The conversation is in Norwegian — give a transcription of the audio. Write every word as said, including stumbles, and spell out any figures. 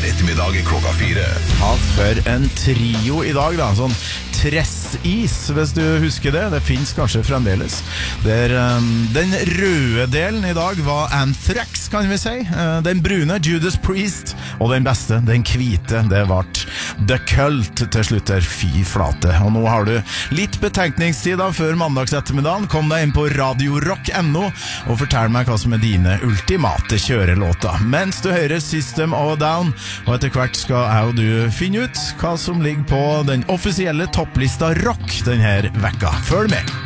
hver ettermiddag klokka fire. Ja, for en trio i dag da, sånn Tressis, hvis du husker det. Det finnes kanskje fremdeles. Der, um, den røde delen i dag var Anthrax, kan vi si. Uh, den brune, Judas Priest. Og den beste, den hvite, det ble The Cult til slutt der. Fy flate. Og nå har du litt betenkningstid da, før mandagsettermiddagen. Kom deg inn på radio rock punktum no og fortell meg hva som er dine ultimate kjørelåter. Mens du hører System of a Down, og etter hvert skal jeg og du finne ut hva som ligger på den offisielle topplista rock denne vekka. Følg med!